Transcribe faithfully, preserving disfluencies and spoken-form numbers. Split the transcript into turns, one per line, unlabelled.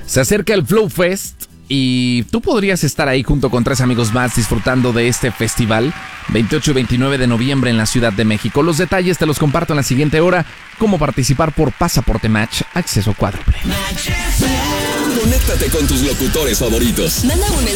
Se acerca el Flow Fest y tú podrías estar ahí junto con tres amigos más disfrutando de este festival veintiocho y veintinueve de noviembre en la Ciudad de México. Los detalles te los comparto en la siguiente hora. Cómo participar por Pasaporte Match, acceso cuádruple.
Conéctate con tus locutores favoritos.
Manda un